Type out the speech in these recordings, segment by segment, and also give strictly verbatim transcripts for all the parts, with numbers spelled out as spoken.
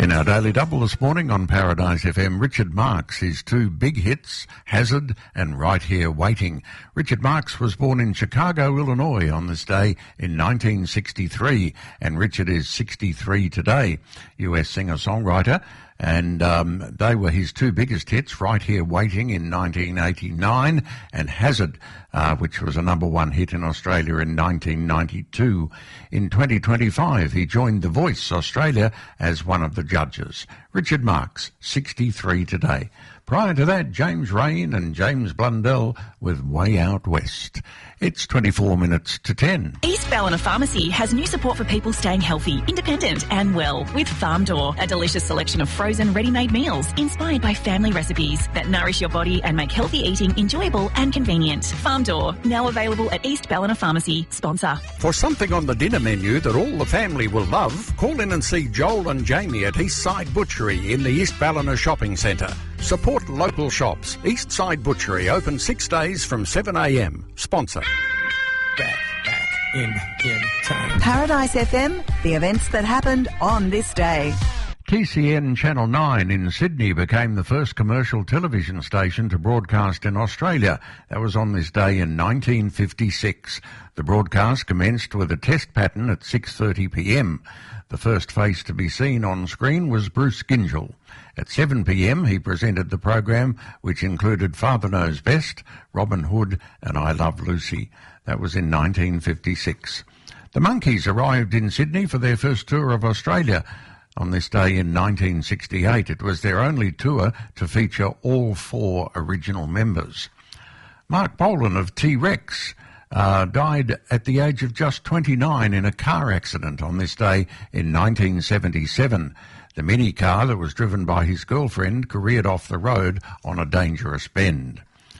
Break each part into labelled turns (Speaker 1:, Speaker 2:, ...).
Speaker 1: In our Daily Double this morning on Paradise F M, Richard Marx, his two big hits, Hazard and Right Here Waiting. Richard Marx was born in Chicago, Illinois on this day in nineteen sixty-three, and Richard is sixty-three today. U S singer-songwriter, and um, they were his two biggest hits, Right Here Waiting in nineteen eighty-nine and Hazard, uh, which was a number one hit in Australia in nineteen ninety-two. In twenty twenty-five, he joined The Voice Australia as one of the judges. Richard Marx, sixty-three today. Prior to that, James Rain and James Blundell with Way Out West. It's twenty-four minutes to ten.
Speaker 2: East Ballina Pharmacy has new support for people staying healthy, independent and well with Farm Door, a delicious selection of frozen ready-made meals inspired by family recipes that nourish your body and make healthy eating enjoyable and convenient. Farm Door, now available at East Ballina Pharmacy. Sponsor.
Speaker 3: For something on the dinner menu that all the family will love, call in and see Joel and Jamie at Eastside Butchery in the East Ballina Shopping Centre. Support local shops. Eastside Butchery open six days from seven a m. Sponsor.
Speaker 4: Back, back, in, in time.
Speaker 5: Paradise F M, the events that happened on this day.
Speaker 1: T C N Channel nine in Sydney became the first commercial television station to broadcast in Australia. That was on this day in nineteen fifty-six. The broadcast commenced with a test pattern at six thirty p m. The first face to be seen on screen was Bruce Gyngell. At seven p m he presented the program, which included Father Knows Best, Robin Hood and I Love Lucy. That was in nineteen fifty-six. The Monkees arrived in Sydney for their first tour of Australia. On this day in nineteen sixty-eight, it was their only tour to feature all four original members. Mark Bolan of T-Rex uh, died at the age of just twenty-nine in a car accident on this day in nineteen seventy-seven. The mini car that was driven by his girlfriend careered off the road on a dangerous bend.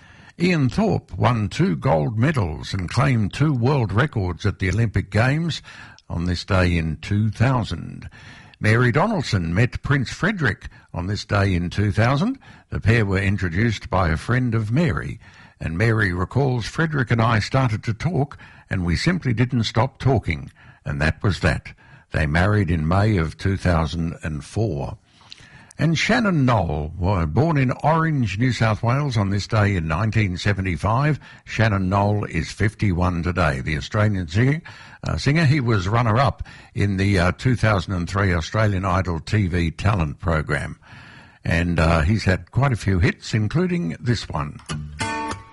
Speaker 1: Ian Thorpe won two gold medals and claimed two world records at the Olympic Games on this day in two thousand. Mary Donaldson met Prince Frederick on this day in two thousand. The pair were introduced by a friend of Mary, and Mary recalls, Frederick and I started to talk and we simply didn't stop talking, and that was that. They married in May of two thousand four. And Shannon Noll, born in Orange, New South Wales on this day in nineteen seventy-five. Shannon Noll is fifty-one today. The Australian singer, uh, singer he was runner-up in the uh, two thousand three Australian Idol T V talent program. And uh, he's had quite a few hits, including this one.